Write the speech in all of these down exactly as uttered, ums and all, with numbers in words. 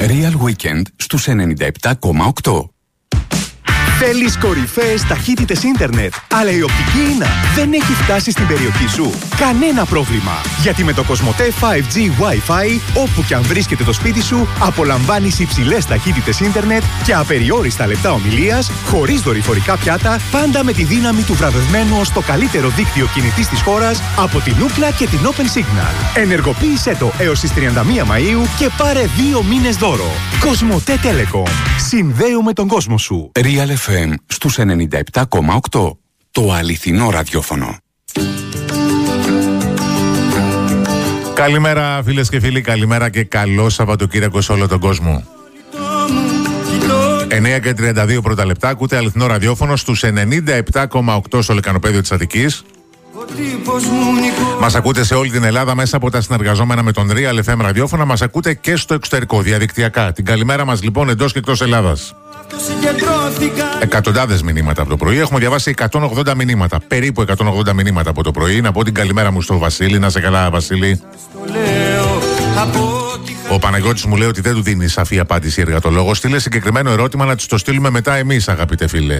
Real Weekend στους ενενήντα επτά κόμμα οκτώ. Θέλεις κορυφαίες ταχύτητες ίντερνετ, αλλά η οπτική ίνα δεν έχει φτάσει στην περιοχή σου? Κανένα πρόβλημα, γιατί με το Κοσμοτέ φάιβ τζι Wi-Fi, όπου και αν βρίσκεται το σπίτι σου, απολαμβάνεις υψηλές ταχύτητες ίντερνετ και απεριόριστα λεπτά ομιλίας, χωρίς δορυφορικά πιάτα, πάντα με τη δύναμη του βραβευμένου ως το καλύτερο δίκτυο κινητής της χώρας από την Ookla και την Open Signal. Ενεργοποίησέ το έως τις τριάντα μία Μαΐου και πάρε δύο μήνες δώρο. Κοσμοτέ Telecom. Συνδέουμε τον κόσμο σου. Real εφ εμ στους ενενήντα επτά κόμμα οκτώ. Το αληθινό ραδιόφωνο. Καλημέρα φίλες και φίλοι, καλημέρα και καλό Σαββατοκύριακο σε όλο τον κόσμο. εννιά και τριάντα δύο πρώτα λεπτά, ακούτε αληθινό ραδιόφωνο στους ενενήντα επτά κόμμα οκτώ στο λεκανοπέδιο της Αττικής. Μας ακούτε σε όλη την Ελλάδα μέσα από τα συνεργαζόμενα με τον Real εφ εμ ραδιόφωνα. Μας ακούτε και στο εξωτερικό, διαδικτυακά. Την καλημέρα μας λοιπόν εντός και εκτός Ελλάδας. Εκατοντάδες μηνύματα από το πρωί. Έχουμε διαβάσει εκατόν ογδόντα μηνύματα. Περίπου εκατόν ογδόντα μηνύματα από το πρωί. Να πω την καλημέρα μου στο Βασίλη. Να σε καλά, Βασίλη. Ο Παναγιώτης μου λέει ότι δεν του δίνει σαφή απάντηση η εργατολόγος. Στείλε συγκεκριμένο ερώτημα να της το στείλουμε μετά εμείς, αγαπητέ φίλε.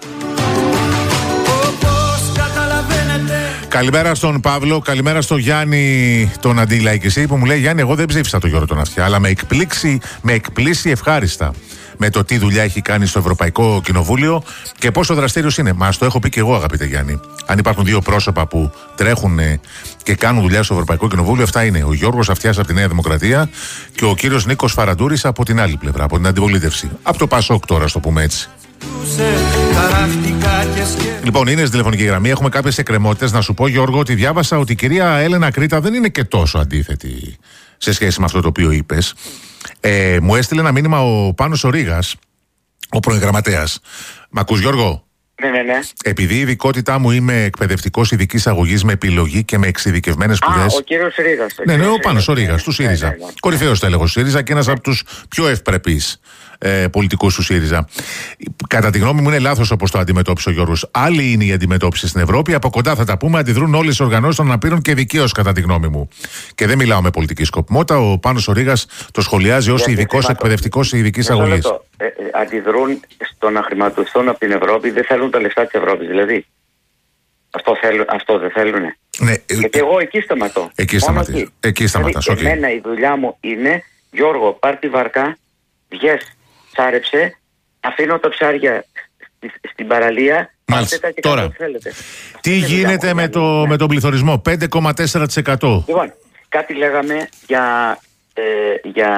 Καλημέρα στον Παύλο, καλημέρα στον Γιάννη τον αντιλαϊκιστή που μου λέει: Γιάννη, εγώ δεν ψήφισα τον Γιώργο τον Αυτιά, αλλά με εκπλήξει, με εκπλήσει ευχάριστα με το τι δουλειά έχει κάνει στο Ευρωπαϊκό Κοινοβούλιο και πόσο δραστήριος είναι. Μα το έχω πει και εγώ, αγαπητέ Γιάννη. Αν υπάρχουν δύο πρόσωπα που τρέχουν και κάνουν δουλειά στο Ευρωπαϊκό Κοινοβούλιο, αυτά είναι ο Γιώργος Αυτιάς από τη Νέα Δημοκρατία και ο κύριος Νίκος Φαραντούρης από την άλλη πλευρά, από την αντιπολίτευση. Από το Πασόκ τώρα, στο πούμε έτσι. Λοιπόν, είναι στη τηλεφωνική γραμμή. Έχουμε κάποιες εκκρεμότητες. Να σου πω, Γιώργο, ότι διάβασα ότι η κυρία Έλενα Κρήτα δεν είναι και τόσο αντίθετη σε σχέση με αυτό το οποίο είπες. Ε, μου έστειλε ένα μήνυμα ο Πάνος ο Ρήγας, ο πρώην γραμματέας. Μ' ακούς, Γιώργο? Ναι, ναι, ναι. Επειδή η ειδικότητά μου είμαι εκπαιδευτικός ειδικής αγωγής με επιλογή και με εξειδικευμένες σπουδές. Α, ο κύριος Ρήγας. Ναι, ναι, ο Πάνος ο Ρήγας, του ΣΥΡΙΖΑ. Ναι, ναι, ναι. Κορυφαίος τέλεχος του ΣΥΡΙΖΑ και ένας από τους πιο ευπρεπείς ε, πολιτικούς του ΣΥΡΙΖΑ. Κατά τη γνώμη μου, είναι λάθος όπως το αντιμετώπισε ο Γιώργος. Άλλη είναι η αντιμετώπιση στην Ευρώπη. Από κοντά θα τα πούμε. Αντιδρούν όλες οι οργανώσεις των αναπήρων και δικαίως, κατά τη γνώμη μου. Και δεν μιλάω με πολιτική σκοπιμότητα. Ο Πάνος ο Ρήγας το σχολιάζει ως ειδικός εκπαιδευτικός ειδικής αγωγής. Ε, ε, αντιδρούν στο να χρηματοδοτηθούν από την Ευρώπη, δεν θέλουν τα λεφτά της Ευρώπης. Δηλαδή, αυτό, θέλουν, αυτό δεν θέλουν. Ναι, γιατί ε, εγώ εκεί σταματώ. Εκεί σταματάς. Εκεί, εκεί σταματάς. Δηλαδή, Okay. Εμένα η δουλειά μου είναι, Γιώργο, πάρ' τη βαρκά, βγες, ψάρεψε, αφήνω τα ψάρια στη, στην παραλία. Μάλιστα. Τώρα, τι αυτό γίνεται με, το, ναι. με τον πληθωρισμό, πέντε κόμμα τέσσερα τοις εκατό. Λοιπόν, κάτι λέγαμε για, ε, για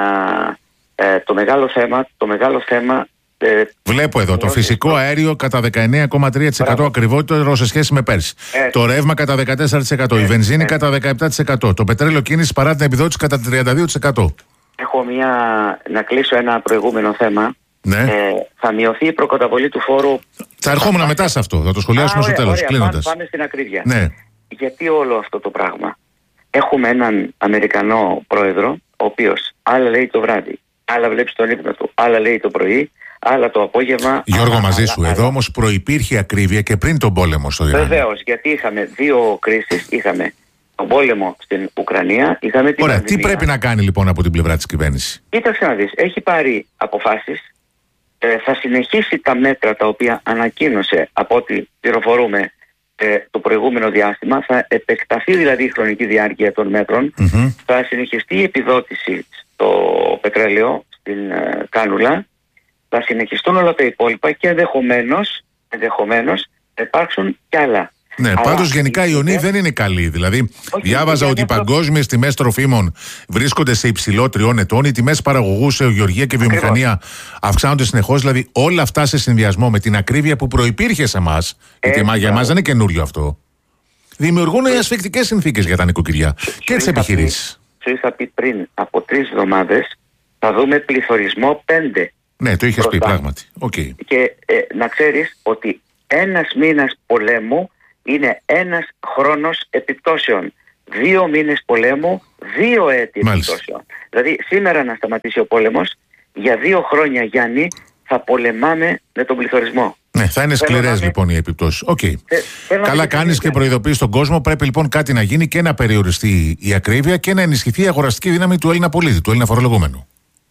ε, το μεγάλο θέμα, το μεγάλο θέμα. Ε, Βλέπω εδώ το φυσικό αέριο κατά δεκαεννέα κόμμα τρία τοις εκατό ακριβότερο σε σχέση με πέρσι. Ε, το ρεύμα κατά δεκατέσσερα τοις εκατό. Ε, η βενζίνη ε, κατά δεκαεπτά τοις εκατό. Το πετρέλαιο κίνηση παρά την επιδότηση κατά τριάντα δύο τοις εκατό. Έχω μια, να κλείσω ένα προηγούμενο θέμα. Ναι. Ε, θα μειωθεί η προκαταβολή του φόρου. Θα ερχόμουν μετά σε αυτό. Θα το σχολιάσουμε στο τέλος. Πάμε, πάμε στην ακρίβεια. Ναι. Γιατί όλο αυτό το πράγμα? Έχουμε έναν Αμερικανό πρόεδρο, ο οποίος άλλα λέει το βράδυ, άλλα βλέπει στον ύπνο του, άλλα λέει το πρωί, άλλα το απόγευμα. Γιώργο, άλλα, μαζί άλλα, σου. άλλα. Εδώ όμως προϋπήρχε ακρίβεια και πριν τον πόλεμο στο Ιράν. Βεβαίως, γιατί είχαμε δύο κρίσεις. Είχαμε τον πόλεμο στην Ουκρανία, είχαμε την. Ωραία, πανδημία. τι πρέπει να κάνει λοιπόν από την πλευρά της κυβέρνησης? Κοίταξε να δεις, έχει πάρει αποφάσεις. Ε, θα συνεχίσει τα μέτρα τα οποία ανακοίνωσε, από ό,τι πληροφορούμε, ε, το προηγούμενο διάστημα. Θα επεκταθεί δηλαδή η χρονική διάρκεια των μέτρων. Mm-hmm. Θα συνεχιστεί η επιδότηση στο πετρέλαιο, στην ε, κάνουλα. Θα συνεχιστούν όλα τα υπόλοιπα και ενδεχομένως, ενδεχομένως θα υπάρξουν κι άλλα. Ναι, πάντως γενικά η ιονή δεν είναι καλή. Δηλαδή, όχι, διάβαζα ότι οι παγκόσμιες τιμές τροφίμων βρίσκονται σε υψηλό τριών ετών, οι τιμές παραγωγού σε γεωργία και βιομηχανία ακριβώς αυξάνονται συνεχώς. Δηλαδή, όλα αυτά σε συνδυασμό με την ακρίβεια που προϋπήρχε σε εμάς, γιατί ε, για εμάς δεν είναι καινούριο αυτό, δημιουργούν ε, ασφικτικές συνθήκες για τα νοικοκυριά και τις επιχειρήσεις. Σου είχα πει πριν από τρεις εβδομάδες θα δούμε πληθωρισμό πέντε. Ναι, το είχες πει πράγματι. Okay. Και ε, να ξέρεις ότι ένας μήνας πολέμου είναι ένας χρόνος επιπτώσεων. Δύο μήνες πολέμου, δύο έτη Μάλιστα. επιπτώσεων. Δηλαδή σήμερα να σταματήσει ο πόλεμος, για δύο χρόνια, Γιάννη, θα πολεμάμε με τον πληθωρισμό. Ναι, θα είναι σκληρές λοιπόν οι επιπτώσεις. Okay. Ε, Καλά κάνεις και προειδοποιείς τον κόσμο. Πρέπει λοιπόν κάτι να γίνει και να περιοριστεί η ακρίβεια και να ενισχυθεί η αγοραστική δύναμη του Έλληνα πολίτη, του Έλληνα φορολογούμενου.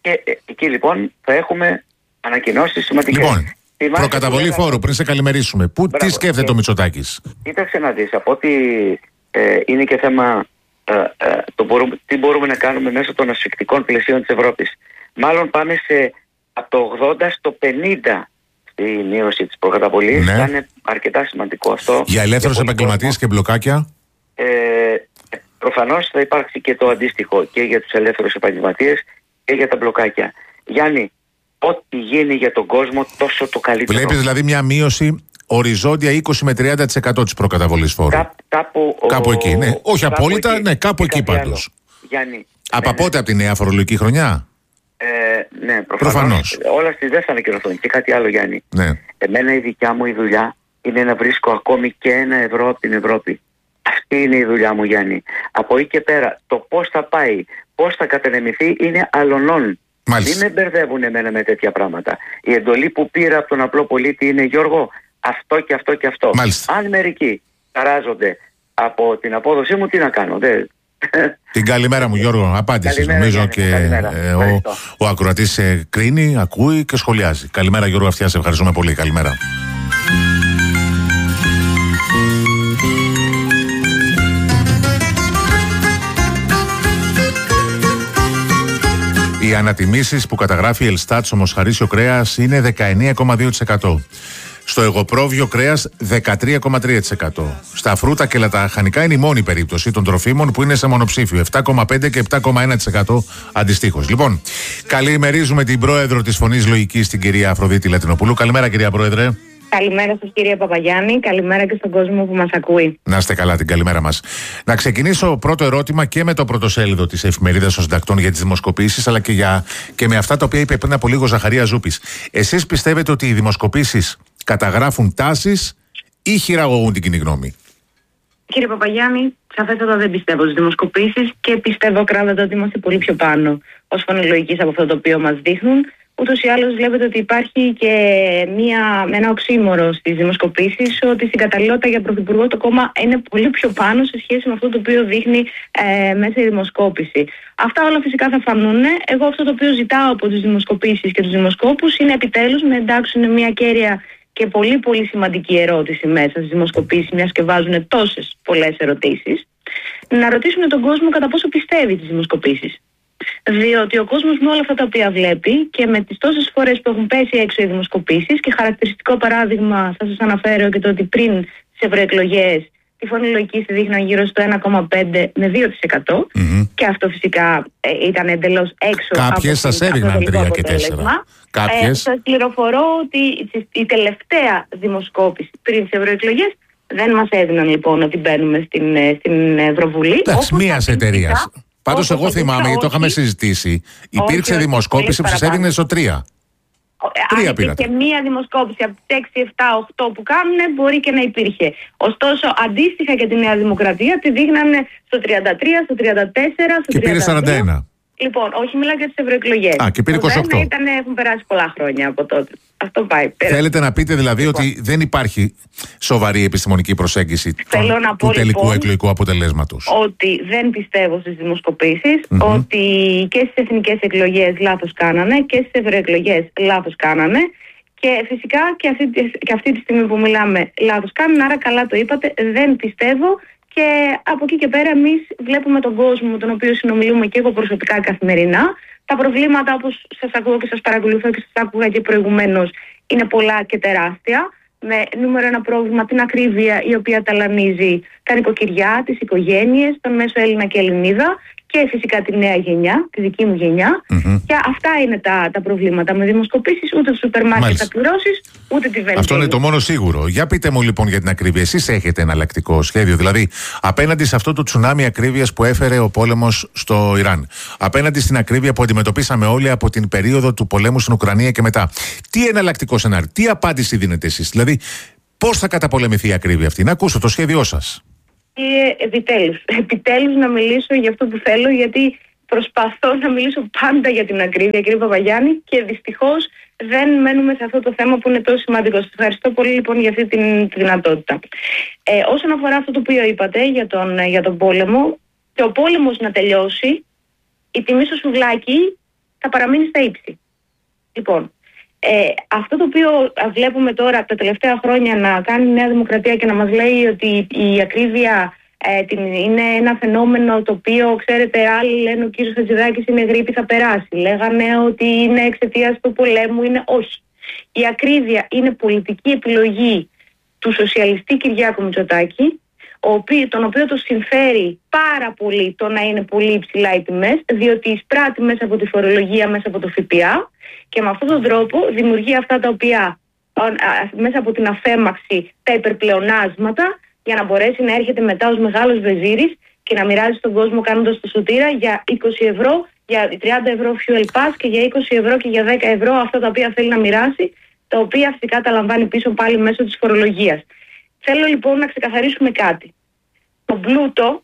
και ε, εκεί λοιπόν θα έχουμε ανακοινώσεις σημαντικές. Λοιπόν, Θυμάστε προκαταβολή φόρου, πριν σε καλημερίσουμε. Πού, τι σκέφτεται ο Μητσοτάκης? Κοίταξε να δεις, από ότι ε, είναι και θέμα ε, ε, το μπορούμε, τι μπορούμε να κάνουμε μέσω των ασφικτικών πλαισίων της Ευρώπης. Μάλλον πάμε σε, από το ογδόντα στο πενήντα στη μείωση της προκαταβολής. Ναι. Θα είναι αρκετά σημαντικό αυτό. Για ελεύθερους επαγγελματίες και μπλοκάκια. Ε, προφανώς θα υπάρξει και το αντίστοιχο και για τους ελεύθερους επαγγελματίες και για τα μπλοκάκια. Γιάννη, ό,τι γίνει για τον κόσμο τόσο το καλύτερο. Βλέπεις δηλαδή μια μείωση οριζόντια είκοσι με τριάντα τοις εκατό της προκαταβολής φόρου. Κά, κάπου, κάπου ο, εκεί, ναι. Όχι κάπου απόλυτα, εκεί, ναι, κάπου εκεί πάντως. Γιάννη, από ναι, πότε, ναι. από τη νέα φορολογική χρονιά? Ε, ναι, προφανώς. Προφανώς. Όλα στις δεν θα ανακοινωθούν. Και κάτι άλλο, Γιάννη. Ναι. Εμένα η δικιά μου η δουλειά είναι να βρίσκω ακόμη και ένα ευρώ από την Ευρώπη. Αυτή είναι η δουλειά μου, Γιάννη. Από εκεί και πέρα, το πώς θα πάει, πώς θα κατανεμηθεί είναι αλωνών. Μάλιστα. Μην με μπερδεύουν εμένα με τέτοια πράγματα. Η εντολή που πήρα από τον απλό πολίτη είναι, Γιώργο, αυτό και αυτό και αυτό. Μάλιστα. Αν μερικοί ταράζονται από την απόδοσή μου, τι να κάνω? Δεν... Την καλημέρα μου, Γιώργο. Απάντησες νομίζω Γιάννη, και ε, ο, ο ακροατής ε, κρίνει, ακούει και σχολιάζει. Καλημέρα, Γιώργο Αυτιά, σε ευχαριστούμε πολύ. Καλημέρα. Οι ανατιμήσεις που καταγράφει η Ελστάτ στο μοσχαρίσιο κρέας είναι δεκαεννέα κόμμα δύο τοις εκατό. Στο εγωπρόβιο κρέας δεκατρία κόμμα τρία τοις εκατό. Στα φρούτα και λαχανικά είναι η μόνη περίπτωση των τροφίμων που είναι σε μονοψήφιο, επτά κόμμα πέντε και επτά κόμμα ένα τοις εκατό αντιστοίχως. Λοιπόν, καλημερίζουμε την πρόεδρο της Φωνής Λογικής, την κυρία Αφροδίτη Λατινοπούλου. Καλημέρα, κυρία Πρόεδρε. Καλημέρα σας, κύριε Παπαγιάννη. Καλημέρα και στον κόσμο που μας ακούει. Να είστε καλά, την καλημέρα μας. Να ξεκινήσω πρώτο ερώτημα και με το πρωτοσέλιδο της Εφημερίδας των Συντακτών για τις δημοσκοπήσεις, αλλά και, για, και με αυτά τα οποία είπε πριν από λίγο Ζαχαρία Ζούπης. Εσείς πιστεύετε ότι οι δημοσκοπήσεις καταγράφουν τάσεις ή χειραγωγούν την κοινή γνώμη? Κύριε Παπαγιάννη, σαφέστατα δεν πιστεύω στις δημοσκοπήσεις και πιστεύω κράδαντα ότι είμαστε πολύ πιο πάνω ως Φωνή Λογικής από αυτό το οποίο μας δείχνουν. Ούτως ή άλλως βλέπετε ότι υπάρχει και μια, ένα οξύμορο στις δημοσκοπήσεις, ότι στην καταλληλότητα για πρωθυπουργό το κόμμα είναι πολύ πιο πάνω σε σχέση με αυτό το οποίο δείχνει ε, μέσα η δημοσκόπηση. Αυτά όλα φυσικά θα φανούν. Εγώ αυτό το οποίο ζητάω από τις δημοσκοπήσεις και τους δημοσκόπους είναι επιτέλους να εντάξουν μια κέρια και πολύ πολύ σημαντική ερώτηση μέσα στις δημοσκοπήσεις, μιας και βάζουν τόσες πολλές ερωτήσεις. Να ρωτήσουν τον κόσμο κατά πόσο πιστεύει τις δημοσκοπήσεις. Διότι ο κόσμος με όλα αυτά τα οποία βλέπει και με τις τόσες φορές που έχουν πέσει έξω οι δημοσκοπήσεις, και χαρακτηριστικό παράδειγμα θα σας αναφέρω και το ότι πριν τις ευρωεκλογές τη Φωνή Λογικής τη δείχναν γύρω στο ένα κόμμα πέντε με δύο τοις εκατό mm-hmm. και αυτό φυσικά ε, ήταν εντελώς έξω. Κάποιες σας έδειχναν τρία και τέσσερα. Κάποιες. Ε, σας πληροφορώ ότι η τελευταία δημοσκόπηση πριν τις ευρωεκλογές δεν μας έδιναν λοιπόν ότι μπαίνουμε στην, στην Ευρωβουλή. Εντάξει, μίας εταιρείας. Πάντως εγώ θυμάμαι, γιατί το είχαμε συζητήσει, υπήρξε όχι, δημοσκόπηση που σας έδινε στο τρία. Τρία πήρατε. Και μία δημοσκόπηση από τις έξι, επτά, οκτώ που κάνουν μπορεί και να υπήρχε. Ωστόσο, αντίστοιχα και τη Νέα Δημοκρατία τη δείχνανε στο τριάντα τρία, στο τριάντα τέσσερα, στο και τριάντα δύο. πήρε σαράντα ένα. Λοιπόν, όχι, μιλάω για τις ευρωεκλογές. Α, και πήρε είκοσι οκτώ. Ήταν, έχουν περάσει πολλά χρόνια από τότε. Αυτό πάει. Πέρα. Θέλετε να πείτε δηλαδή λοιπόν ότι δεν υπάρχει σοβαρή επιστημονική προσέγγιση Θέλω των, να πω, του τελικού λοιπόν, εκλογικού αποτελέσματος? Ότι δεν πιστεύω στις δημοσκοπήσεις, mm-hmm. ότι και στις εθνικές εκλογές λάθος κάνανε και στις ευρωεκλογές λάθος κάνανε. Και φυσικά και αυτή, και αυτή τη στιγμή που μιλάμε λάθος κάνουν, άρα καλά το είπατε, δεν πιστεύω. Και από εκεί και πέρα εμείς βλέπουμε τον κόσμο με τον οποίο συνομιλούμε και εγώ προσωπικά καθημερινά. Τα προβλήματα, όπως σας ακούω και σας παρακολουθώ και σας άκουγα και προηγουμένως, είναι πολλά και τεράστια. Με νούμερο ένα πρόβλημα την ακρίβεια, η οποία ταλανίζει τα νοικοκυριά, τις οικογένειες, τον μέσο Έλληνα και Ελληνίδα και φυσικά τη νέα γενιά, τη δική μου γενιά. Mm-hmm. Και αυτά είναι τα, τα προβλήματα. Με δημοσκοπήσεις ούτε το σούπερ μάρκετ θα πληρώσεις, ούτε τη βενζίνη. Αυτό είναι το μόνο σίγουρο. Για πείτε μου λοιπόν για την ακρίβεια. Εσείς έχετε εναλλακτικό σχέδιο? Δηλαδή, απέναντι σε αυτό το τσουνάμι ακρίβειας που έφερε ο πόλεμος στο Ιράν, απέναντι στην ακρίβεια που αντιμετωπίσαμε όλοι από την περίοδο του πολέμου στην Ουκρανία και μετά, τι εναλλακτικό σενάριο, τι απάντηση δίνετε εσείς? Δηλαδή, πώς θα καταπολεμηθεί η ακρίβεια αυτή? Να ακούσω το σχέδιό σας. Ε, επιτέλους, επιτέλους να μιλήσω για αυτό που θέλω, γιατί προσπαθώ να μιλήσω πάντα για την ακρίβεια, κύριε Παπαγιάννη, και δυστυχώς δεν μένουμε σε αυτό το θέμα που είναι τόσο σημαντικό. Σας ευχαριστώ πολύ λοιπόν για αυτή την, τη δυνατότητα. Ε, όσον αφορά αυτό το οποίο είπατε για τον, για τον πόλεμο, και ο πόλεμος να τελειώσει, η τιμή στο σουβλάκι θα παραμείνει στα ύψη. Λοιπόν, ε, αυτό το οποίο βλέπουμε τώρα τα τελευταία χρόνια να κάνει η Νέα Δημοκρατία και να μας λέει ότι η ακρίβεια ε, την, είναι ένα φαινόμενο το οποίο, ξέρετε, άλλοι λένε ο κύριος Χατζηδάκης είναι γρίπη, θα περάσει. Λέγανε ότι είναι εξαιτίας του πολέμου, είναι όχι. Η ακρίβεια είναι πολιτική επιλογή του σοσιαλιστή Κυριάκου Μητσοτάκη, τον οποίο το συμφέρει πάρα πολύ το να είναι πολύ υψηλά οι τιμές, διότι εισπράττει μέσα από τη φορολογία, μέσα από το ΦΠΑ, και με αυτόν τον τρόπο δημιουργεί αυτά τα οποία μέσα από την αφέμαξη τα υπερπλεονάσματα, για να μπορέσει να έρχεται μετά ως μεγάλος βεζίρης και να μοιράζει στον κόσμο κάνοντας το σωτήρα για είκοσι ευρώ, για τριάντα ευρώ fuel pass και για είκοσι ευρώ και για δέκα ευρώ αυτά τα οποία θέλει να μοιράσει, τα οποία φυσικά τα λαμβάνει πίσω πάλι μέσω της φορολογίας. Θέλω λοιπόν να ξεκαθαρίσουμε κάτι. Το πλούτο,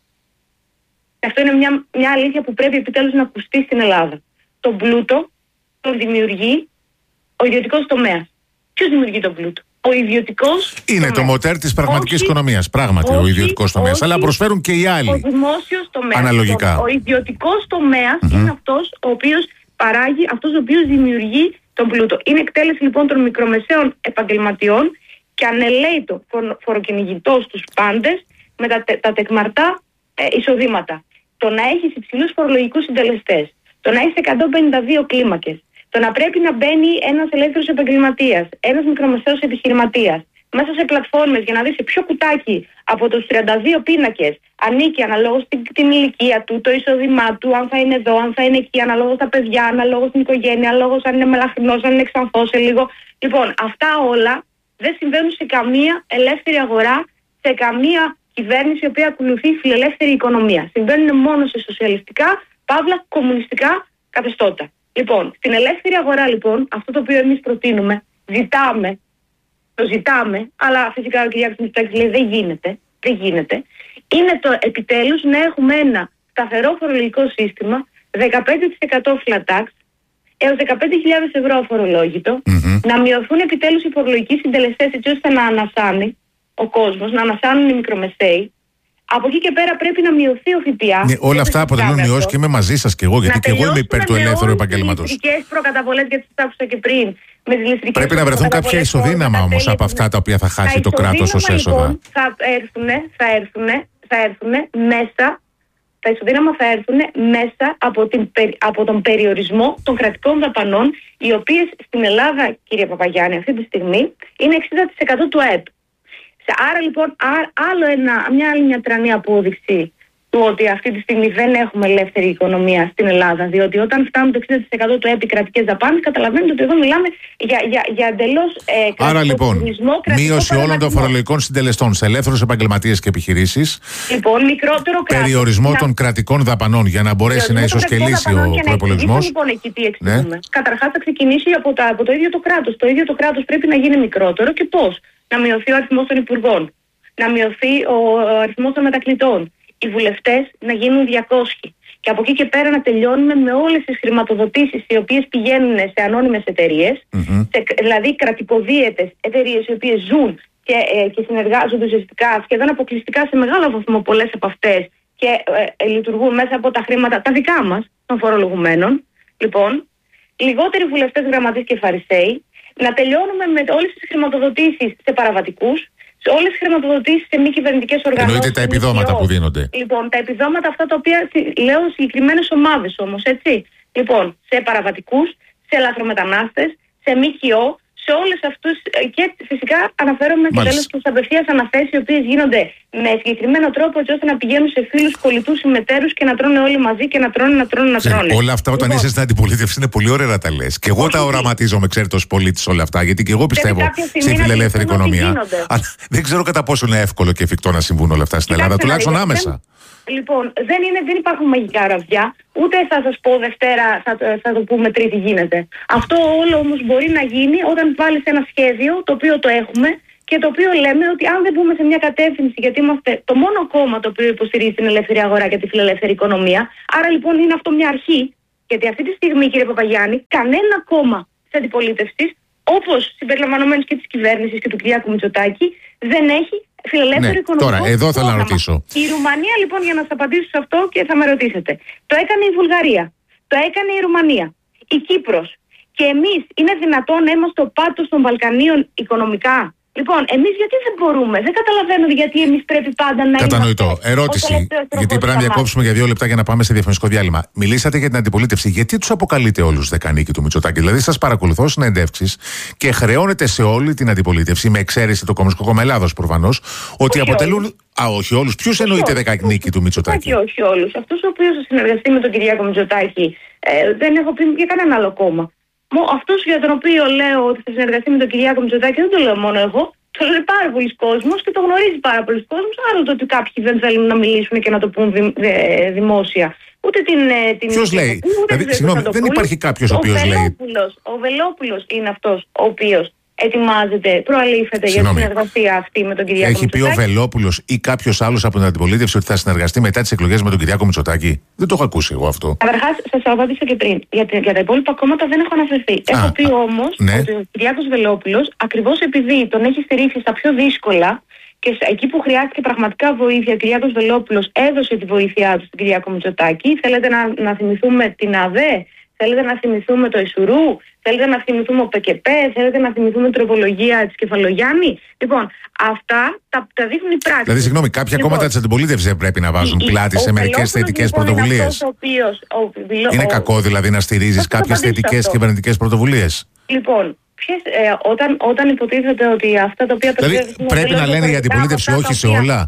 αυτό είναι μια, μια αλήθεια που πρέπει επιτέλους να ακουστεί στην Ελλάδα. Το πλούτο τον δημιουργεί ο ιδιωτικός τομέας. Ποιος δημιουργεί τον πλούτο? Ο ιδιωτικός είναι τομέας. Το μοτέρ της πραγματικής όχι, οικονομίας. Πράγματι όχι, ο ιδιωτικός τομέας. Όχι, αλλά προσφέρουν και οι άλλοι. Ο δημόσιος τομέας. Αναλογικά. Ο, ο ιδιωτικός τομέας mm-hmm. είναι αυτός ο οποίος παράγει, αυτός ο οποίος δημιουργεί τον πλούτο. Είναι εκτέλεση λοιπόν των μικρομεσαίων επαγγελματιών και ανελαίητο φοροκυνηγητό στους πάντες με τα, τα τεκμαρτά ε, εισοδήματα. Το να έχεις υψηλούς φορολογικούς συντελεστές, το να έχεις εκατόν πενήντα δύο κλίμακες, το να πρέπει να μπαίνει ένας ελεύθερος επαγγελματίας, ένας μικρομεσαίος επιχειρηματίας μέσα σε πλατφόρμες για να δει σε ποιο κουτάκι από τους τριάντα δύο πίνακες ανήκει αναλόγως την, την ηλικία του, το εισόδημά του, αν θα είναι εδώ, αν θα είναι εκεί, αναλόγως τα παιδιά, αναλόγως την οικογένεια, αναλόγως αν είναι μελαχρινός, αν είναι εξανθός σε λίγο. Λοιπόν, αυτά όλα δεν συμβαίνουν σε καμία ελεύθερη αγορά, σε καμία κυβέρνηση η οποία ακολουθεί φιλελεύθερη οικονομία. Συμβαίνουν μόνο σε σοσιαλιστικά, παύλα κομμουνιστικά καθεστώτα. Λοιπόν, στην ελεύθερη αγορά λοιπόν, αυτό το οποίο εμείς προτείνουμε, ζητάμε, το ζητάμε, αλλά φυσικά ο κ. Μητσοτάκης λέει δεν γίνεται, δεν γίνεται, είναι το επιτέλους να έχουμε ένα σταθερό φορολογικό σύστημα, δεκαπέντε τοις εκατό flat tax, έως δεκαπέντε χιλιάδες ευρώ αφορολόγητο, mm-hmm. να μειωθούν επιτέλους οι φορολογικοί συντελεστές έτσι ώστε να ανασάνει ο κόσμος, να ανασάνουν οι μικρομεσαίοι. Από εκεί και πέρα πρέπει να μειωθεί ο ΦΠΑ. Ναι, όλα αυτά αποτελούν μειώσεις και είμαι μαζί σας και εγώ, γιατί και εγώ είμαι υπέρ του ελεύθερου επαγγέλματος. Με τις ληστρικές προκαταβολές, γιατί τις άκουσα και πριν. Με τις ληστρικές πρέπει να βρεθούν κάποια ισοδύναμα όμως από αυτά τα οποία θα χάσει το κράτος ως έσοδα. Λοιπόν, θα έρθουν, θα έρθουν, θα έρθουν μέσα. Τα ισοδύναμα θα έρθουν μέσα από, την, από τον περιορισμό των κρατικών δαπανών, οι οποίες στην Ελλάδα, κύριε Παπαγιάννη, αυτή τη στιγμή είναι εξήντα τοις εκατό του ΑΕΠ. Άρα λοιπόν, άλλο ένα, μια άλλη μια τρανή απόδειξη του ότι αυτή τη στιγμή δεν έχουμε ελεύθερη οικονομία στην Ελλάδα. Διότι όταν φτάνουν το εξήντα τοις εκατό του ΑΕΠ οι κρατικές δαπάνες, καταλαβαίνετε ότι εδώ μιλάμε για, για, για εντελώς ε, κρατικό. Άρα λοιπόν, μείωση όλων των φορολογικών συντελεστών σε ελεύθερους επαγγελματίες και επιχειρήσεις. Λοιπόν, μικρότερο κράτος. Περιορισμό να... των κρατικών δαπανών για να μπορέσει να ισοσκελίσει ο προϋπολογισμός. Λοιπόν, εκεί τι εξηγούμε. Ναι. Καταρχάς θα ξεκινήσει από, τα, από το ίδιο το κράτος. Το ίδιο το κράτος πρέπει να γίνει μικρότερο και πώς? Να μειωθεί ο αριθμός των υπουργών, να μειωθεί ο αριθμός των μετακλητών, οι βουλευτές να γίνουν διακόσιοι. Και από εκεί και πέρα να τελειώνουμε με όλες τις χρηματοδοτήσεις οι οποίες πηγαίνουν σε ανώνυμες εταιρείες, mm-hmm. σε, δηλαδή κρατικοδίαιτες εταιρείες οι οποίες ζουν και, ε, και συνεργάζονται ουσιαστικά σχεδόν αποκλειστικά σε μεγάλο βαθμό πολλές από αυτές και ε, ε, λειτουργούν μέσα από τα χρήματα τα δικά μας των φορολογουμένων. Λοιπόν, λιγότεροι βουλευτές, γραμματείς και φαρισαίοι. Να τελειώνουμε με όλες τις χρηματοδοτήσεις σε παραβατικούς, σε όλες τις χρηματοδοτήσεις σε μη κυβερνητικές οργανώσεις. Εννοείται τα επιδόματα που δίνονται. Λοιπόν, τα επιδόματα αυτά τα οποία λέω συγκεκριμένες ομάδες όμως, έτσι. Λοιπόν, σε παραβατικούς, σε λαθρομετανάστες, σε ΜΚΟ, σε όλες αυτούς και φυσικά αναφέρομαι και τέλος προς απευθείας αναθέσεις οι οποίες γίνονται με συγκεκριμένο τρόπο έτσι ώστε να πηγαίνουν σε φίλους, κολλητούς, συμμετέρους και να τρώνε όλοι μαζί και να τρώνε, να τρώνε, να τρώνε. Όλα αυτά όταν λοιπόν, είσαι στην αντιπολίτευση είναι πολύ ωραία να τα λες. Και εγώ όχι, τα οραματίζομαι, ξέρετε, ως πολίτης όλα αυτά, γιατί και εγώ πιστεύω στη φιλελεύθερη οικονομία. Αλλά δεν ξέρω κατά πόσο είναι εύκολο και εφικτό να συμβούν όλα αυτά στην Ελλάδα, τουλάχιστον άμεσα. Λοιπόν, δεν, είναι, δεν υπάρχουν μαγικά ραβδιά, ούτε θα σας πω Δευτέρα, θα, θα το πούμε Τρίτη γίνεται. Αυτό όλο όμως μπορεί να γίνει όταν βάλεις ένα σχέδιο, το οποίο το έχουμε και το οποίο λέμε ότι αν δεν μπούμε σε μια κατεύθυνση, γιατί είμαστε το μόνο κόμμα το οποίο υποστηρίζει την ελεύθερη αγορά και τη φιλελεύθερη οικονομία, άρα λοιπόν είναι αυτό μια αρχή, γιατί αυτή τη στιγμή, κύριε Παπαγιάννη, κανένα κόμμα της αντιπολίτευσης, όπως συμπεριλαμβανομένως και της κυβέρνησης και του Κυριάκου Μητσοτάκη, δεν έχει φιλελεύθερο ναι, οικονομικό. Τώρα, εδώ θέλω να ρωτήσω. Η Ρουμανία, λοιπόν, για να σας απαντήσω σε αυτό και θα με ρωτήσετε. Το έκανε η Βουλγαρία. Το έκανε η Ρουμανία. η Κύπρος και εμείς είναι δυνατόν να είμαστε ο πάτος των Βαλκανίων οικονομικά? Λοιπόν, εμείς γιατί δεν μπορούμε? Δεν καταλαβαίνω γιατί εμείς πρέπει πάντα να είμαστε. Κατανοητό. Ερώτηση. Γιατί πρέπει να διακόψουμε για δύο λεπτά για να πάμε σε διαφημιστικό διάλειμμα. Μιλήσατε για την αντιπολίτευση. Γιατί τους αποκαλείτε όλους δεκανίκη του Μητσοτάκη? Δηλαδή, σας παρακολουθώ συνεντεύξεις και χρεώνετε σε όλη την αντιπολίτευση, με εξαίρεση το Κομμουνιστικό Κόμμα Ελλάδος προφανώς, ότι όχι αποτελούν. Όλους. Α, όχι όλους. Ποιους εννοείτε δεκανίκη του Μητσοτάκη? Όχι, όχι όλους. Αυτός ο οποίος θα συνεργαστεί με τον Κυριάκο Μητσοτάκη, ε, δεν έχω πει για κανένα άλλο κόμμα. Αυτός για τον οποίο λέω ότι θα συνεργαστεί με τον Κυριάκο Μητσοτάκη δεν το λέω μόνο εγώ. Το λέει πάρα πολλοί κόσμος και το γνωρίζει πάρα πολλοί κόσμος. Άλλο το ότι κάποιοι δεν θέλουν να μιλήσουν και να το πούν δη, δε, δημόσια. Ούτε την. την Ποιος λέει? Δηλαδή, συγγνώμη, δεν υπάρχει κάποιος ο οποίος λέει. Ο Βελόπουλος είναι αυτός ο οποίος ετοιμάζεται, προαλήφεται για τη συνεργασία αυτή με τον Κυριάκο Έχει Μητσοτάκη. Έχει πει ο Βελόπουλος ή κάποιος άλλος από την αντιπολίτευση ότι θα συνεργαστεί μετά τις εκλογές με τον Κυριάκο Μητσοτάκη? Δεν το έχω ακούσει εγώ αυτό. Καταρχάς, σας απάντησα και πριν. Για, για τα υπόλοιπα κόμματα δεν έχω αναφερθεί. Α, έχω πει όμως ναι. ότι ο Κυριάκος Βελόπουλος, ακριβώς επειδή τον έχει στηρίξει στα πιο δύσκολα και εκεί που χρειάστηκε πραγματικά βοήθεια, ο Κυριάκος Βελόπουλος έδωσε τη βοήθειά του στον Κυριάκο Μητσοτάκη. Θέλετε να, να θυμηθούμε την ΑΔΕ? Θέλετε να θυμηθούμε το Ισουρού? Θέλετε να θυμηθούμε ο ΠΚΠ? Θέλετε να θυμηθούμε την τροπολογία της Κεφαλογιάννη? Λοιπόν, αυτά τα, τα δείχνουν οι πράξεις. Δηλαδή, συγγνώμη, κάποια λοιπόν, κόμματα της αντιπολίτευσης δεν πρέπει να βάζουν η, πλάτη σε μερικές θετικές λοιπόν, πρωτοβουλίες? Είναι, οποίος, ο, είναι ο, κακό δηλαδή να στηρίζεις κάποιες θετικές κυβερνητικές πρωτοβουλίες? Λοιπόν, ποιες, ε, όταν, όταν υποτίθεται ότι αυτά τα οποία. Δηλαδή, πρέπει να λένε η αντιπολίτευση όχι σε όλα.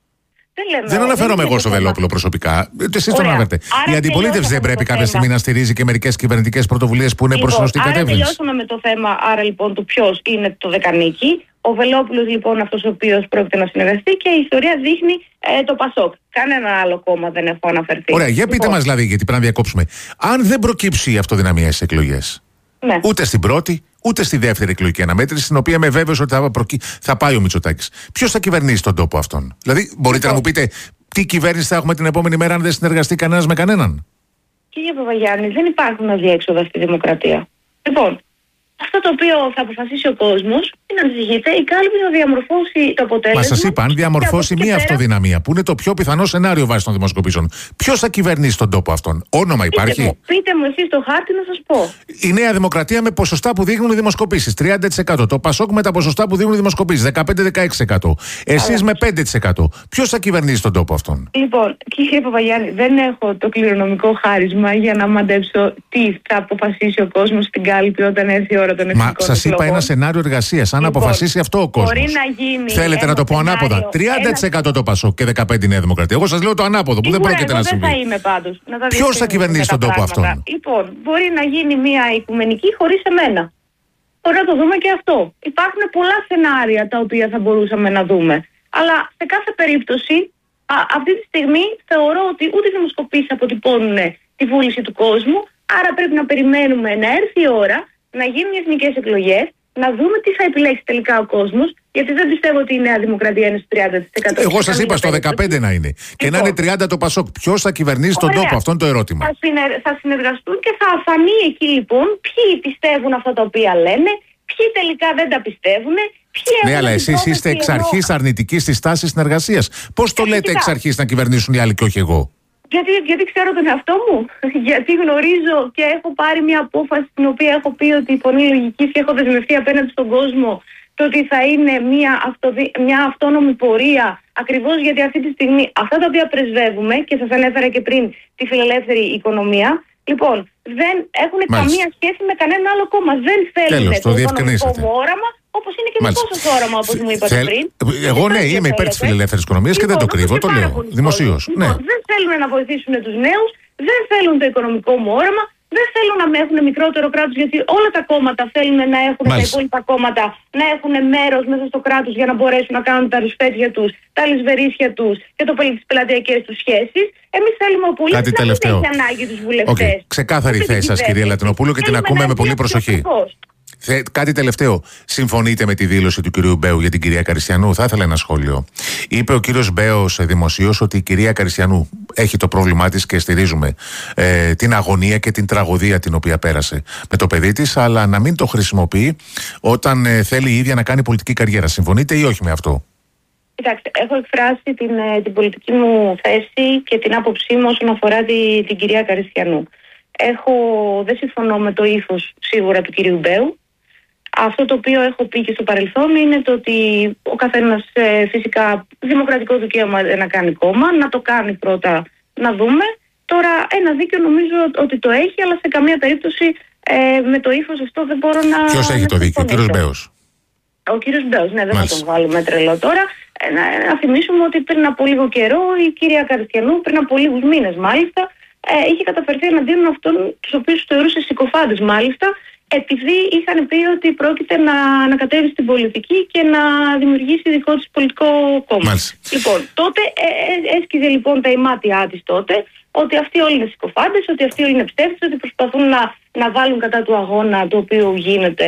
Δεν, δεν αναφέρομαι εγώ στο Βελόπουλο προσωπικά. Εσείς το αναφέρετε. Η αντιπολίτευση δεν πρέπει κάποια στιγμή να στηρίζει και μερικές κυβερνητικές πρωτοβουλίες που είναι λοιπόν, προς σωστή κατεύθυνση? Άρα τελειώσαμε με το θέμα, άρα λοιπόν του ποιος είναι το δεκανίκη. Ο Βελόπουλος λοιπόν αυτός ο οποίος πρόκειται να συνεργαστεί και η ιστορία δείχνει ε, το Πασόκ. Κανένα άλλο κόμμα δεν έχω αναφερθεί. Ωραία, για πείτε λοιπόν. μας δηλαδή, γιατί πρέπει να διακόψουμε. Αν δεν προκύψει η αυτοδυναμία στις εκλογές, ναι. ούτε στην πρώτη, ούτε στη δεύτερη εκλογική αναμέτρηση, στην οποία είμαι βέβαιος ότι θα, προκύ... θα πάει ο Μητσοτάκης, ποιος θα κυβερνήσει τον τόπο αυτόν? Δηλαδή, μπορείτε λοιπόν. να μου πείτε τι κυβέρνηση θα έχουμε την επόμενη μέρα αν δεν συνεργαστεί κανένας με κανέναν? Κύριε Παπαγιάννη, δεν υπάρχουν αδιέξοδα στη δημοκρατία. Λοιπόν, αυτό το οποίο θα αποφασίσει ο κόσμος, μην ανησυχείτε, η κάλπη θα διαμορφώσει το αποτέλεσμα. Μα σας είπα, αν διαμορφώσει μία πέρα... αυτοδυναμία, που είναι το πιο πιθανό σενάριο βάσει των δημοσκοπήσεων, ποιος θα κυβερνήσει τον τόπο αυτόν? Όνομα υπάρχει? Πείτε μου, πείτε μου εσείς το χάρτη να σας πω. Η Νέα Δημοκρατία με ποσοστά που δείχνουν οι δημοσκοπήσεις, τριάντα τοις εκατό. Το Πασόκ με τα ποσοστά που δείχνουν οι δημοσκοπήσεις, δεκαπέντε με δεκαέξι τοις εκατό. Εσείς με πέντε τοις εκατό. Ποιος θα κυβερνήσει τον τόπο αυτόν? Λοιπόν, κύριε Παπαγιάννη, δεν έχω το κληρονομικό χάρισμα για να μαντέψω τι θα αποφασίσει ο κόσμος στην κάλπη όταν έρθει η ώρα των εθνικών. Μα σας είπα ένα σενάριο εργασίας. Αν λοιπόν, αποφασίσει αυτό ο κόσμος. Μπορεί να γίνει. Θέλετε να το πω σενάριο, ανάποδα. τριάντα τοις εκατό ένα... το Πασόκ και δεκαπέντε τοις εκατό η Νέα Δημοκρατία. Εγώ σας λέω το ανάποδο που δεν πρόκειται να συμβεί. Δεν θα είμαι πάντως. Ποιος θα κυβερνήσει τον τόπο αυτόν? Λοιπόν, μπορεί να γίνει μια οικουμενική χωρίς εμένα. Μπορεί να το δούμε και αυτό. Υπάρχουν πολλά σενάρια τα οποία θα μπορούσαμε να δούμε. Αλλά σε κάθε περίπτωση, α, αυτή τη στιγμή θεωρώ ότι ούτε οι δημοσκοπήσεις αποτυπώνουν τη βούληση του κόσμου. Άρα πρέπει να περιμένουμε να έρθει η ώρα να γίνουν οι εθνικές εκλογές, να δούμε τι θα επιλέξει τελικά ο κόσμος, γιατί δεν πιστεύω ότι η Νέα Δημοκρατία είναι στο τριάντα τοις εκατό. Εγώ σας είπα στο δεκαπέντε τοις εκατό να είναι. Λοιπόν, και να είναι τριάντα τοις εκατό το Πασόκ. Ποιος θα κυβερνήσει τον τόπο? Αυτό είναι το ερώτημα. Θα, συνεργ, θα συνεργαστούν και θα φανεί εκεί λοιπόν ποιοι πιστεύουν αυτά τα οποία λένε, ποιοι τελικά δεν τα πιστεύουν. Ναι, αλλά εσείς είστε εξ αρχής αρνητικοί στη στάση συνεργασίας. Πώς το λέτε εξ αρχής να κυβερνήσουν οι άλλοι και όχι εγώ? Γιατί, γιατί ξέρω τον εαυτό μου, γιατί γνωρίζω και έχω πάρει μια απόφαση την οποία έχω πει ότι η φωνή λογικής και έχω δεσμευτεί απέναντι στον κόσμο το ότι θα είναι μια, αυτοδι... μια αυτόνομη πορεία, ακριβώς γιατί αυτή τη στιγμή αυτά τα οποία πρεσβεύουμε και σας ανέφερα και πριν τη φιλελεύθερη οικονομία, λοιπόν δεν έχουν Μάλιστα. καμία σχέση με κανένα άλλο κόμμα. Δεν θέλουν το, το οικονομικό μου όραμα, όπως είναι και δικό σας όραμα, όπως μου είπατε Θέλ... πριν. Εγώ ναι, είμαι υπέρ της φιλελεύθερης οικονομίας λοιπόν, και δεν το κρύβω, το λέω δημοσίως. Λοιπόν, ναι. Δεν θέλουν να βοηθήσουν τους νέους, δεν θέλουν το οικονομικό μου όραμα, δεν θέλουν να έχουν μικρότερο κράτος, γιατί όλα τα κόμματα θέλουν να έχουν, Μάλιστα. τα υπόλοιπα κόμματα, να έχουν μέρος μέσα στο κράτος για να μπορέσουν να κάνουν τα ρουσφέτια τους, τα λησβερίσια τους και το, τις πελατειακές τους σχέσεις. Εμείς θέλουμε ο πολίτης να μην έχει ανάγκη τους βουλευτές. Okay. Ξεκάθαρη θέση σας, κυρία Λατινοπούλου, και την ακούμε με πολύ προσοχή. Θε, κάτι τελευταίο. Συμφωνείτε με τη δήλωση του κυρίου Μπέου για την κυρία Καριστιανού? Θα ήθελα ένα σχόλιο. Είπε ο κύριος Μπέος δημοσίως ότι η κυρία Καριστιανού έχει το πρόβλημά της και στηρίζουμε ε, την αγωνία και την τραγωδία την οποία πέρασε με το παιδί της, αλλά να μην το χρησιμοποιεί όταν ε, θέλει η ίδια να κάνει πολιτική καριέρα. Συμφωνείτε ή όχι με αυτό? Κοιτάξτε, έχω εκφράσει την, την πολιτική μου θέση και την άποψή μου όσον αφορά τη, την κυρία Καριστιανού. Έχω, δεν συμφωνώ με το ύφος σίγουρα του κυρίου Μπέου. Αυτό το οποίο έχω πει και στο παρελθόν είναι το ότι ο καθένας ε, φυσικά δημοκρατικό δικαίωμα να κάνει κόμμα, να το κάνει πρώτα να δούμε. Τώρα ένα δίκιο νομίζω ότι το έχει, αλλά σε καμία περίπτωση ε, με το ύφος αυτό δεν μπορώ να... Ποιος έχει το δίκιο, ο κύριος Μπέος? Ο κύριος Μπέος, ναι, δεν Μάλιστα. θα τον βάλουμε τρελό τώρα. Ε, να, να θυμίσουμε ότι πριν από λίγο καιρό η κυρία Καριστιανού, πριν από λίγους μήνες μάλιστα, ε, είχε καταφερθεί εναντίον αυτών τους οποίους θεωρούσε συκοφάντες μάλιστα, επειδή είχαν πει ότι πρόκειται να ανακατεύει στην πολιτική και να δημιουργήσει δικό της πολιτικό κόμμα. Μάλιστα. Λοιπόν, τότε ε, ε, έσκυζε λοιπόν τα ημάτια της τότε, ότι αυτοί όλοι είναι συκοφάντες, ότι αυτοί όλοι είναι ψεύτες, ότι προσπαθούν να, να βάλουν κατά του αγώνα το οποίο γίνεται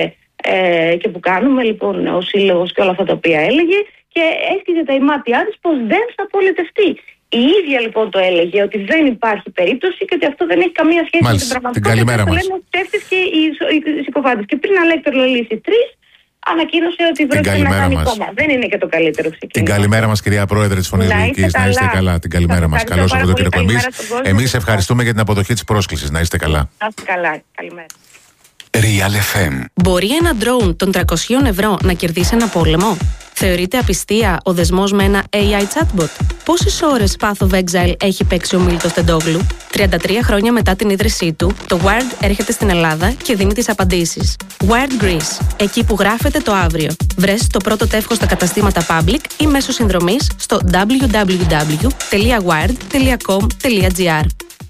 ε, και που κάνουμε λοιπόν ο σύλλογος και όλα αυτά τα οποία έλεγε, και έσκυζε τα ημάτια της πως δεν θα πολιτευτεί. Η ίδια λοιπόν το έλεγε ότι δεν υπάρχει περίπτωση και ότι αυτό δεν έχει καμία σχέση Μάλιστα. με την πραγματικότητα. Το λένε οι ψεύτες και οι, οι συκοφάντες. Και πριν Αλέκτορ Λολίση τρεις, ανακοίνωσε ότι πρόκειται να κάνει κόμμα. Δεν είναι και το καλύτερο ξεκίνημα. Την καλημέρα μας, κυρία Πρόεδρε της Φωνής Λογικής. Να είστε καλά. Την καλημέρα μας. Καλό Σαββατοκύριακο. Εμείς ευχαριστούμε για την αποδοχή της πρόσκλησης. Να είστε καλά. Να είστε καλά. Καλημέρα. Real εφ εμ. Μπορεί ένα ντρόουν των τριακόσια ευρώ να κερδίσει ένα πόλεμο? Θεωρείται απιστία ο δεσμός με ένα έι άι chatbot? Πόσες ώρες Path of Exile έχει παίξει ο Μίλτος Τεντόγλου? τριάντα τρία χρόνια μετά την ίδρυσή του, το Wired έρχεται στην Ελλάδα και δίνει τις απαντήσεις. Wired Greece, εκεί που γράφεται το αύριο. Βρες το πρώτο τεύχος στα καταστήματα Public ή μέσω συνδρομής στο double-u double-u double-u τελεία wired τελεία com τελεία gr.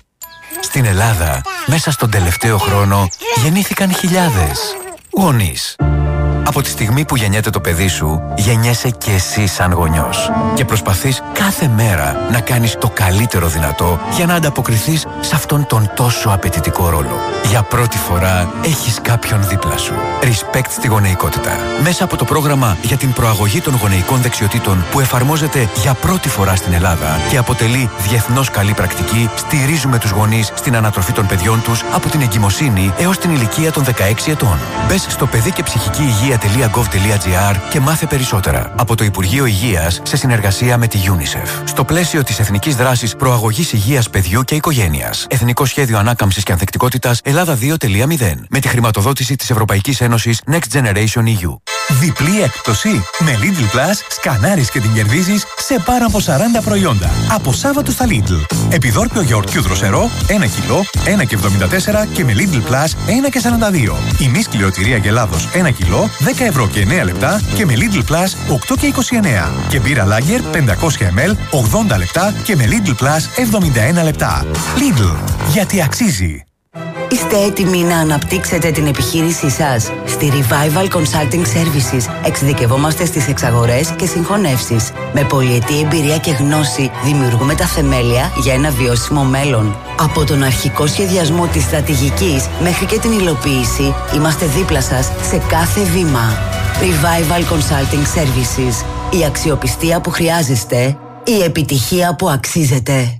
Στην Ελλάδα, μέσα στον τελευταίο χρόνο, γεννήθηκαν χιλιάδες γονείς. Από τη στιγμή που γεννιέται το παιδί σου, γεννιέσαι και εσύ σαν γονιός. Και προσπαθείς κάθε μέρα να κάνεις το καλύτερο δυνατό για να ανταποκριθείς σε αυτόν τον τόσο απαιτητικό ρόλο. Για πρώτη φορά έχεις κάποιον δίπλα σου. Respect στη γονεϊκότητα. Μέσα από το πρόγραμμα για την προαγωγή των γονεϊκών δεξιοτήτων που εφαρμόζεται για πρώτη φορά στην Ελλάδα και αποτελεί διεθνώς καλή πρακτική, στηρίζουμε τους γονείς στην ανατροφή των παιδιών τους από την εγκυμοσύνη έως την ηλικία των δεκαέξι ετών. Μπες στο παιδί και ψυχική υγεία .gov.gr και μάθε περισσότερα. Από το Υπουργείο Υγείας σε συνεργασία με τη UNICEF. Στο πλαίσιο της Εθνικής Δράσης Προαγωγής Υγείας Παιδιού και Οικογένειας. Εθνικό Σχέδιο Ανάκαμψης και Ανθεκτικότητας Ελλάδα δύο τελεία μηδέν. Με τη χρηματοδότηση της Ευρωπαϊκής Ένωσης Next Generation ι γιου. Διπλή έκπτωση. Με Lidl Plus σκανάρεις και την κερδίζεις σε πάρα από σαράντα προϊόντα. Από Σάββατο στα Lidl. Επιδόρπιο γιαουρτιού δροσερό ένα κιλό, ένα και εβδομήντα τέσσερα και με Lidl Plus ένα και σαράντα δύο. Η μη σκληροτηρία Γελάδος ένα κιλό, δέκα ευρώ και εννέα λεπτά και με Lidl Plus οκτώ και είκοσι εννέα. Και μπύρα Lager πεντακόσια μιλιλίτρα ογδόντα λεπτά και με Lidl Plus εβδομήντα ένα λεπτά. Lidl, γιατί αξίζει. Είστε έτοιμοι να αναπτύξετε την επιχείρησή σας? Στη Revival Consulting Services εξειδικευόμαστε στις εξαγορές και συγχωνεύσεις. Με πολυετή εμπειρία και γνώση δημιουργούμε τα θεμέλια για ένα βιώσιμο μέλλον. Από τον αρχικό σχεδιασμό της στρατηγικής μέχρι και την υλοποίηση, είμαστε δίπλα σας σε κάθε βήμα. Revival Consulting Services. Η αξιοπιστία που χρειάζεστε, η επιτυχία που αξίζετε.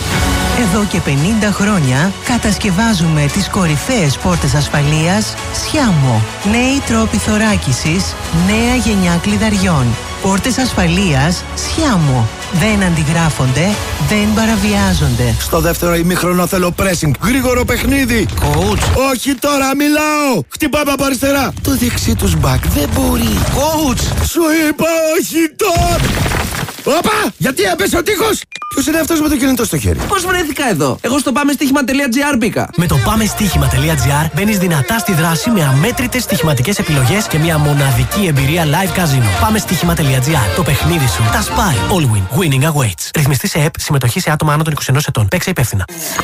Εδώ και πενήντα χρόνια κατασκευάζουμε τις κορυφαίες πόρτες ασφαλείας Sciamo. Νέοι τρόποι θωράκισης, νέα γενιά κλειδαριών. Πόρτες ασφαλείας Sciamo. Δεν αντιγράφονται, δεν παραβιάζονται. Στο δεύτερο ημίχρονο θέλω pressing. Γρήγορο παιχνίδι. Coach. Όχι τώρα, μιλάω. Χτυπάμε από αριστερά. Το δεξί τους back δεν μπορεί. Coach. Σου είπα όχι τώρα. Όπα! Γιατί έπεσε ο τείχος! Ποιος είναι αυτός με το κινητό στο χέρι? Πώς βρέθηκα εδώ? Εγώ στο πάμε στοίχημα τελεία τζι άρ μπήκα. Με το πάμε στοίχημα τελεία τζι άρ μπαίνεις δυνατά στη δράση με αμέτρητες στοιχηματικές επιλογές και μια μοναδική εμπειρία live casino. Πάμε στοίχημα τελεία τζι άρ. Το παιχνίδι σου τα σπάει. All win. Winning awaits. Ρυθμιστή σε ΕΠ. Συμμετοχή σε άτομα άνω των είκοσι ενός ετών. Παίξε υπεύθυνα.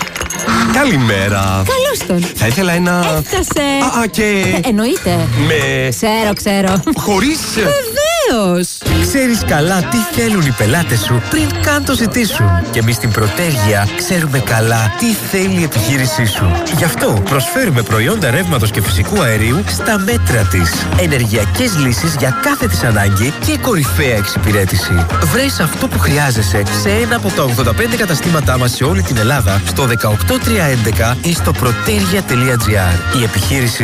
Καλημέρα. Καλώς τον. Θα ήθελα ένα. Έφτασε. Α, α και. Ε, εννοείται. Με. Ξέρω, ξέρω. Χωρίς. Βεβαίως. Ξέρεις καλά τι θέλουν οι πελάτες σου πριν καν το ζητήσουν. Και εμείς στην Πρωτέργεια ξέρουμε καλά τι θέλει η επιχείρησή σου. Γι' αυτό προσφέρουμε προϊόντα ρεύματος και φυσικού αερίου στα μέτρα της. Ενεργειακές λύσεις για κάθε της ανάγκη και κορυφαία εξυπηρέτηση. Βρες αυτό που χρειάζεσαι σε ένα από τα ογδόντα πέντε καταστήματά μας σε όλη την Ελλάδα, στο δεκαοκτώ τριακόσια έντεκα ή στο protergia τελεία τζι άρ. Η επιχείρηση